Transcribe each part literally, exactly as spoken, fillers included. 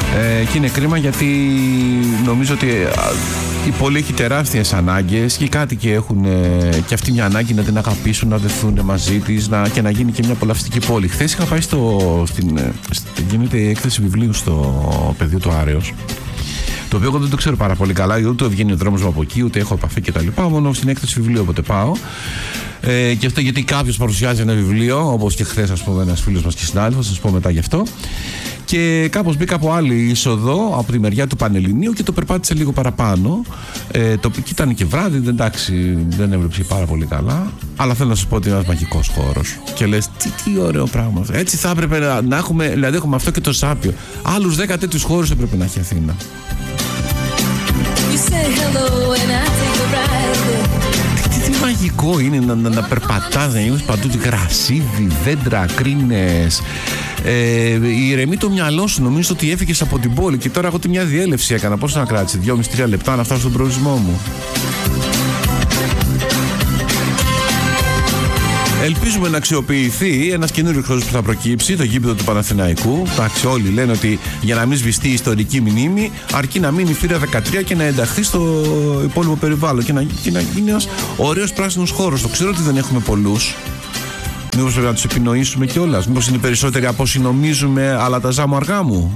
Ε, και είναι κρίμα γιατί νομίζω ότι η πόλη έχει τεράστιες ανάγκες και οι κάτοικοι έχουν ε, και αυτή μια ανάγκη να την αγαπήσουν, να δεθούν μαζί της να, και να γίνει και μια απολαυστική πόλη. Χθες είχα πάει στο, στην, στην, γίνεται η έκθεση βιβλίου στο πεδίο του Άρεως, το οποίο εγώ δεν το ξέρω πάρα πολύ καλά, ούτε βγαίνει ο δρόμος μου από εκεί, ούτε έχω επαφή κτλ. Μόνο στην έκθεση βιβλίου όποτε πάω. Ε, και αυτό γιατί κάποιος παρουσιάζει ένα βιβλίο, όπως και χθες, ας πούμε, ένας φίλος μας και συνάδελφος, θα σας πω μετά γι' αυτό. Και κάπως μπήκα από άλλη είσοδο, από τη μεριά του Πανελληνίου και το περπάτησα λίγο παραπάνω. Ε, το ήταν και βράδυ, εντάξει, δεν έβλεψε πάρα πολύ καλά. Αλλά θέλω να σας πω ότι είναι ένας μαγικός χώρος. Και λες, τι, τι ωραίο πράγμα. Έτσι θα έπρεπε να, να έχουμε, δηλαδή έχουμε αυτό και το Σάπιο. Άλλους δέκα τέτοιους χώρους έπρεπε να έχει η Αθήνα. Τι, τι μαγικό είναι να, να, να περπατάς, να νιώθεις παντού γρασίδι, δέντρα, κρίνες. Ε, ηρεμεί το μυαλό σου, νομίζω ότι έφυγες από την πόλη. Και τώρα εγώ τη μια διέλευση έκανα. Πόσο να κράτησε, δυόμισι τρία λεπτά να φτάσω στον προορισμό μου. Ελπίζουμε να αξιοποιηθεί ένας καινούριο χώρος που θα προκύψει, το γήπεδο του Παναθηναϊκού. Εντάξει, όλοι λένε ότι για να μην σβηστεί η ιστορική μνήμη, αρκεί να μείνει η θύρα δεκατρία και να ενταχθεί στο υπόλοιπο περιβάλλον και να, και να γίνει ένας ωραίος πράσινος χώρος. Το ξέρω ότι δεν έχουμε πολλούς. Μήπως πρέπει να τους επινοήσουμε κιόλας? Μήπως είναι περισσότεροι από όσοι νομίζουμε, αλλά τα ζάμου αργά μου.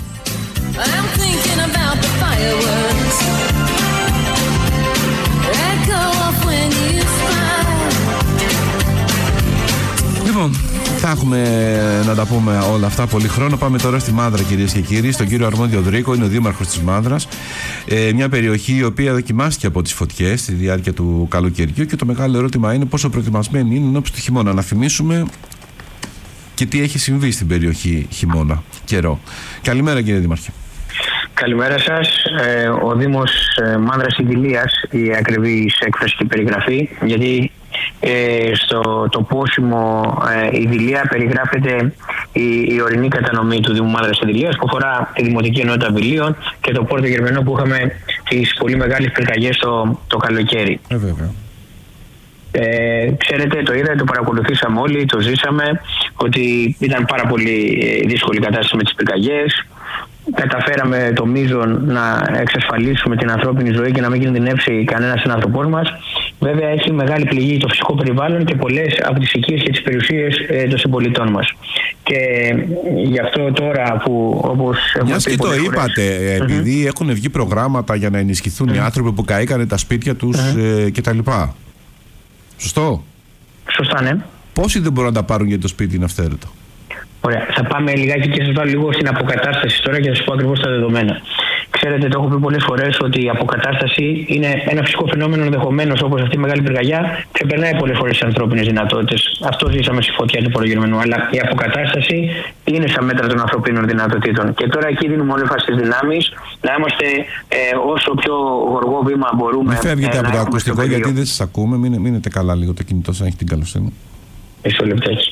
Λοιπόν, θα έχουμε να τα πούμε όλα αυτά πολύ χρόνο. Πάμε τώρα στη Μάνδρα, κυρίες και κύριοι, στον κύριο Αρμόντιο Δρίκο, είναι ο δήμαρχος της Μάνδρας. Ε, μια περιοχή η οποία δοκιμάστηκε από τις φωτιές στη διάρκεια του καλοκαιριού και το μεγάλο ερώτημα είναι πόσο προετοιμασμένη είναι ενώπιση του χειμώνα. Να θυμίσουμε και τι έχει συμβεί στην περιοχή χειμώνα καιρό. Καλημέρα, κύριε Δήμαρχε. Καλημέρα σας. Ε, ο Δήμος Μάνδρας Ιδηλίας, η ακριβής έκφραση και περιγραφή, γιατί ε, στο το πόσιμο ε, Ιδηλία περιγράφεται η, η ορεινή κατανομή του Δήμου Μάνδρας Ιδηλίας, που αφορά τη Δημοτική Ενότητα Βιλίων και το Πόρτο Γερμενό, που είχαμε τις πολύ μεγάλες πυρκαγιές το, το καλοκαίρι. Ε, βέβαια. Ε, ξέρετε, το είδατε, το παρακολουθήσαμε όλοι, το ζήσαμε, ότι ήταν πάρα πολύ δύσκολη κατάσταση με τις πυρκαγιές. Καταφέραμε το μείζον να εξασφαλίσουμε την ανθρώπινη ζωή και να μην κινδυνεύσει κανένας συνάνθρωπός μας. Βέβαια, έχει μεγάλη πληγή το φυσικό περιβάλλον και πολλές από τις οικίες και τις περιουσίες ε, των συμπολιτών μας. Και γι' αυτό τώρα που, όπως μιας και το είπατε, φορές, επειδή mm-hmm. έχουν βγει προγράμματα για να ενισχυθούν mm-hmm. οι άνθρωποι που καήκανε τα σπίτια τους mm-hmm. ε, κτλ. Σωστό? Σωστά, ναι. Πόσοι δεν μπορούν να τα πάρουν γιατί το σπίτι είναι αυθαίρετο? Ωραία. Θα πάμε λιγάκι και σας βάλω λίγο στην αποκατάσταση τώρα και θα σας πω ακριβώς τα δεδομένα. Ξέρετε, το έχω πει πολλές φορές ότι η αποκατάσταση είναι ένα φυσικό φαινόμενο, ενδεχομένως όπως αυτή η μεγάλη πυρκαγιά, ξεπερνάει πολλές φορές τις ανθρώπινες δυνατότητες. Αυτό ζήσαμε στη φωτιά του Πορογερμενού. Αλλά η αποκατάσταση είναι στα μέτρα των ανθρωπίνων δυνατοτήτων. Και τώρα εκεί δίνουμε όλες τις δυνάμεις να είμαστε ε, όσο πιο γοργό βήμα μπορούμε. Μην φεύγετε ε, από το ακουστικό, γιατί δεν σας ακούμε. Μην, μείνετε καλά λίγο το κινητό σας, έχει την καλοσύνη. Μισό λεπτάκι.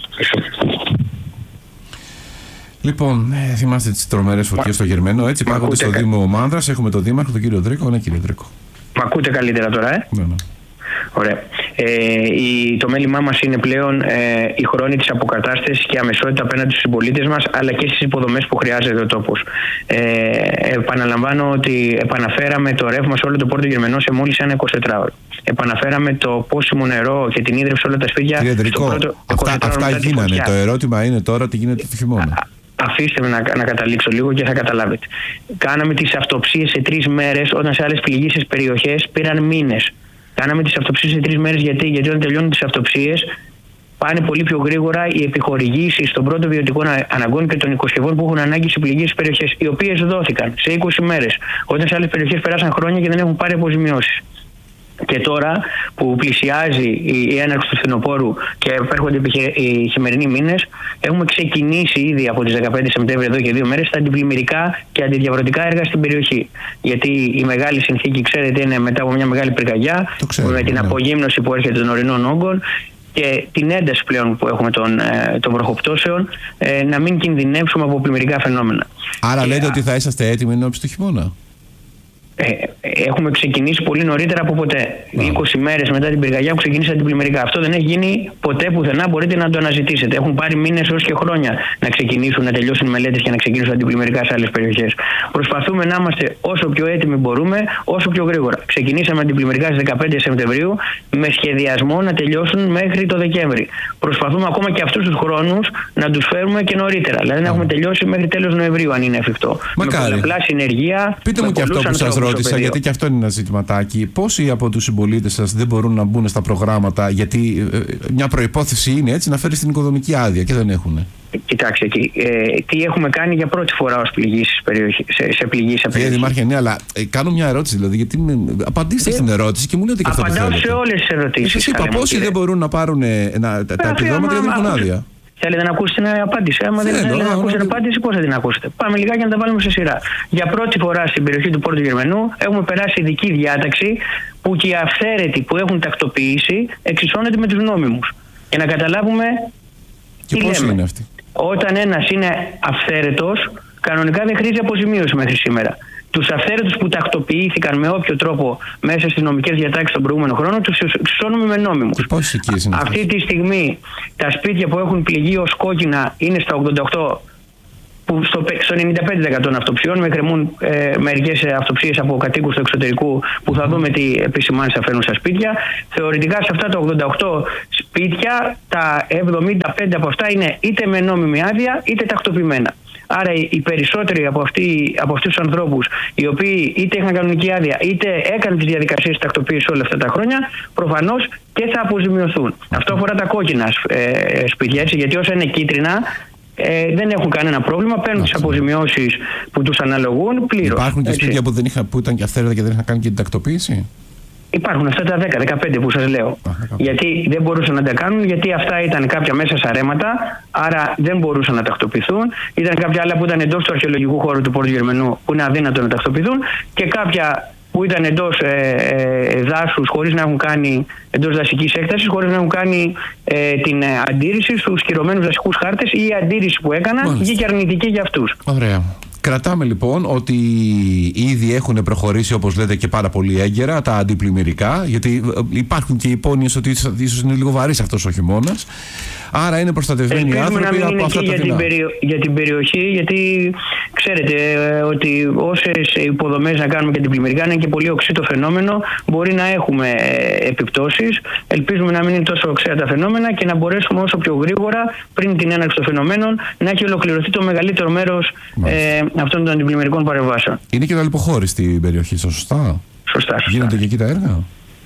Λοιπόν, ε, θυμάστε τις τρομερές φωτιές στο Γερμένο, έτσι, πάγονται στο Δήμο Μάνδρας, έχουμε τον Δήμαρχο, τον κύριο Δρίκο. Ναι, κύριε Δρίκο. Μ' ακούτε καλύτερα τώρα, ε? Ναι, ναι. Ωραία. Ε, η, το μέλημά μας είναι πλέον ε, η χρόνη της αποκατάστασης και αμεσότητα απέναντι στους συμπολίτες μας, αλλά και στις υποδομές που χρειάζεται ο τόπος. Ε, επαναλαμβάνω ότι επαναφέραμε το ρεύμα σε όλο το Πόρτο Γερμενό σε μόλις ένα εικοσιτετράωρο. Επαναφέραμε το πόσιμο νερό και την ίδρυψη σε όλα τα σπίτια. Κύριε Δρίκο, πρώτο, αυτά, αυτά γίνανε. Το ερώτημα είναι τώρα τι γίνεται το χειμώνα. Αφήστε με να, να καταλήξω λίγο και θα καταλάβετε. Κάναμε τις αυτοψίες σε τρεις μέρες, όταν σε άλλες πληγήσεις περιοχές πήραν μήνες. Κάναμε τις αυτοψίες σε τρεις μέρες γιατί, γιατί όταν τελειώνουν τις αυτοψίες πάνε πολύ πιο γρήγορα οι επιχορηγήσεις των πρώτων βιωτικών αναγκών και των οικοσκευών που έχουν ανάγκη σε πληγήσεις περιοχές, οι οποίες δόθηκαν σε είκοσι μέρες, όταν σε άλλες περιοχές περάσαν χρόνια και δεν έχουν πάρει αποζημιώσεις. Και τώρα που πλησιάζει η έναρξη του φθινοπόρου και έρχονται οι χειμερινοί μήνες, έχουμε ξεκινήσει ήδη από τις δεκαπέντε Σεπτέμβρη, εδώ και δύο μέρες, τα αντιπλημμυρικά και αντιδιαβρωτικά έργα στην περιοχή. Γιατί η μεγάλη συνθήκη, ξέρετε, είναι μετά από μια μεγάλη πυρκαγιά, με την ναι. απογύμνωση που έρχεται των ορεινών όγκων και την ένταση πλέον που έχουμε των, των βροχοπτώσεων, ε, να μην κινδυνεύσουμε από πλημμυρικά φαινόμενα. Άρα και, λέτε α... ότι θα είσαστε έτοιμοι ενώπιση του χειμώνα? Ε, έχουμε ξεκινήσει πολύ νωρίτερα από ποτέ. Yeah. είκοσι μέρες μετά την πυρκαγιά έχουν ξεκινήσει αντιπλημμυρικά. Αυτό δεν έχει γίνει ποτέ πουθενά. Μπορείτε να το αναζητήσετε. Έχουν πάρει μήνες έως και χρόνια να ξεκινήσουν, να τελειώσουν οι μελέτες και να ξεκινήσουν αντιπλημμυρικά σε άλλες περιοχές. Προσπαθούμε να είμαστε όσο πιο έτοιμοι μπορούμε, όσο πιο γρήγορα. Ξεκινήσαμε αντιπλημμυρικά στις δεκαπέντε Σεπτεμβρίου με σχεδιασμό να τελειώσουν μέχρι το Δεκέμβρη. Προσπαθούμε ακόμα και αυτούς τους χρόνους να τους φέρουμε και νωρίτερα. Δηλαδή να έχουμε τελειώσει μέχρι τέλος Νοεμβρίου, αν είναι εφικτό. Μακάρι. Με πολλαπλά συνεργεία. Πείτε μου και αυτό που σας ρώτησα, γιατί και αυτό είναι ένα ζητηματάκι. Πόσοι από τους συμπολίτες σας δεν μπορούν να μπουν στα προγράμματα, γιατί ε, μια προϋπόθεση είναι έτσι να φέρει την οικοδομική άδεια και δεν έχουν. Κοιτάξτε, ε, τι έχουμε κάνει για πρώτη φορά ως πληγήσεις σε, σε πληγήσεις σε Κύριε Δημάρχε, ναι, αλλά ε, κάνω μια ερώτηση, δηλαδή, γιατί με, απαντήστε ε, στην ερώτηση και μου λέτε και αυτό που θέλετε. Απαντάω σε όλες τις ερωτήσεις. Σας είπα, πόσοι δεν μπορούν να πάρουν ε, να, τα, τα επιδόματα και δεν έχουν άδεια. Θέλετε να ακούσετε την απάντηση. Άμα δεν θέλετε να ακούσετε την απάντηση, πώς θα την ακούσετε. Πάμε λιγάκι να τα βάλουμε σε σειρά. Για πρώτη φορά στην περιοχή του Πόρτου Γερμανού έχουμε περάσει ειδική διάταξη που και οι αυθαίρετοι που έχουν τακτοποιήσει εξισώνεται με τους νόμιμους. Για να καταλάβουμε και τι πώς λέμε. Είναι αυτή. Όταν ένας είναι αυθαίρετος, κανονικά δεν χρήζει αποζημίωση μέχρι σήμερα. Τους αυθαίρετους που τακτοποιήθηκαν με όποιο τρόπο μέσα στις νομικές διατάξεις των προηγούμενων χρόνων, τους εξισώνουμε με νόμιμους. Αυτή τη στιγμή τα σπίτια που έχουν πληγεί ως κόκκινα είναι στα ογδόντα οκτώ, που στο, στο ενενήντα πέντε τοις εκατό των αυτοψιών, με κρεμούν ε, μερικές αυτοψίες από κατοίκους του εξωτερικού που θα δούμε τι επισημάνσεις θα φέρνουν στα σπίτια. Θεωρητικά σε αυτά τα ογδόντα οκτώ σπίτια, τα εβδομήντα πέντε από αυτά είναι είτε με νόμιμη άδεια είτε τακτοποιημένα. Άρα οι περισσότεροι από, αυτοί, από αυτούς τους ανθρώπους, οι οποίοι είτε είχαν κανονική άδεια είτε έκαναν τις διαδικασίες τακτοποίησης όλα αυτά τα χρόνια, προφανώς και θα αποζημιωθούν. Αυτό αφορά τα κόκκινα ε, σπίτια, έτσι, γιατί όσα είναι κίτρινα ε, δεν έχουν κανένα πρόβλημα, παίρνουν τις αποζημιώσεις που τους αναλογούν πλήρως. Υπάρχουν και σπίτια που, δεν είχα, που ήταν και αυθαίρετα και δεν είχαν κάνει και την τακτοποίηση. Υπάρχουν αυτά τα δέκα δεκαπέντε που σας λέω. Α, γιατί δεν μπορούσαν να τα κάνουν, γιατί αυτά ήταν κάποια μέσα σαρέματα, άρα δεν μπορούσαν να τακτοποιηθούν. Ήταν κάποια άλλα που ήταν εντός του αρχαιολογικού χώρου του Πόρτου Γερμανού, που είναι αδύνατο να τακτοποιηθούν, και κάποια που ήταν εντός ε, ε, δάσους, χωρίς να έχουν κάνει, εντός δασικής έκτασης, χωρίς να έχουν κάνει ε, την ε, αντίρρηση στους κυρωμένους δασικούς χάρτες, ή η αντίρρηση που έκαναν βγήκε αρνητική για αυτούς. Ωραία. Κρατάμε λοιπόν ότι ήδη έχουν προχωρήσει, όπως λέτε, και πάρα πολύ έγκαιρα τα αντιπλημμυρικά, γιατί υπάρχουν και υπόνοιες ότι ίσως είναι λίγο βαρύς αυτός ο χειμώνας. Άρα είναι προστατευμένοι οι άνθρωποι από αυτά τα για την, περιο... για την περιοχή, γιατί ξέρετε ε, ότι όσες υποδομές να κάνουμε και αντιπλημμυρικά, είναι και πολύ οξύ το φαινόμενο, μπορεί να έχουμε ε, επιπτώσεις. Ελπίζουμε να μην είναι τόσο οξέα τα φαινόμενα και να μπορέσουμε όσο πιο γρήγορα, πριν την έναρξη των φαινομένων, να έχει ολοκληρωθεί το μεγαλύτερο μέρος ε, αυτών των αντιπλημμυρικών παρεμβάσεων. Είναι και το λιποχώρι στην περιοχή, σωστά. Σωστά, σωστά. Γίνονται και εκεί τα έργα.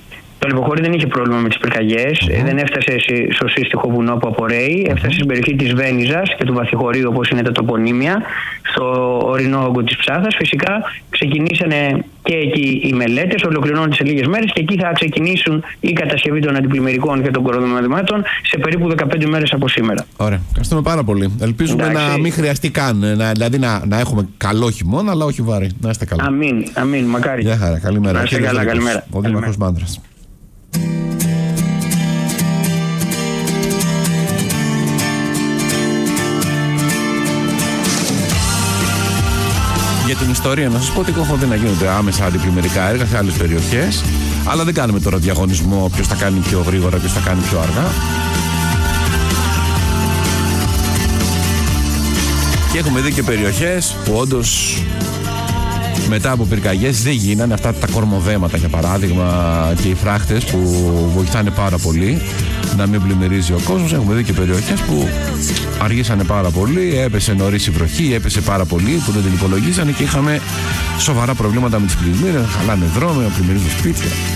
Το Λιποχώρι δεν είχε πρόβλημα με τις πυρκαγιές, mm-hmm. δεν έφτασε στο σύστιχο βουνό που απορρέει, mm-hmm. έφτασε στην περιοχή της Βένιζας και του Βαθιχωρίου, όπως είναι τα τοπονύμια, στο ορεινό όγκο της Ψάθας. Φυσικά ξεκινήσανε και εκεί οι μελέτες, ολοκληρώνονται σε λίγες μέρες και εκεί θα ξεκινήσουν η κατασκευή των αντιπλημμυρικών και των κοροδομαδημάτων σε περίπου δεκαπέντε μέρες από σήμερα. Ωραία. Ευχαριστούμε πάρα πολύ. Ελπίζουμε Εντάξει. να μην χρειαστεί καν, να, δηλαδή να, να έχουμε καλό χειμώνα, αλλά όχι βάρη. Να είστε καλά. Αμήν, αμήν, μακάρι. Γεια χαρά, καλημέρα. Να είστε καλά, καλημέρα. Ο Δήμαρχος Μάνδρας. Για την ιστορία να σας πω ότι έχω δει να γίνονται άμεσα αντιπλημμυρικά έργα σε άλλες περιοχές, αλλά δεν κάνουμε τώρα διαγωνισμό ποιος θα κάνει πιο γρήγορα, ποιος θα κάνει πιο αργά. Και έχουμε δει και περιοχές που όντως μετά από πυρκαγιές δεν γίνανε αυτά τα κορμοδέματα, για παράδειγμα, και οι φράχτες που βοηθάνε πάρα πολύ να μην πλημμυρίζει ο κόσμος. Έχουμε δει και περιοχές που αργήσανε πάρα πολύ, έπεσε νωρίς η βροχή, έπεσε πάρα πολύ που δεν την υπολογίζανε και είχαμε σοβαρά προβλήματα με τις πλημμύρες, χαλάνε δρόμοι, πλημμυρίζουν σπίτια.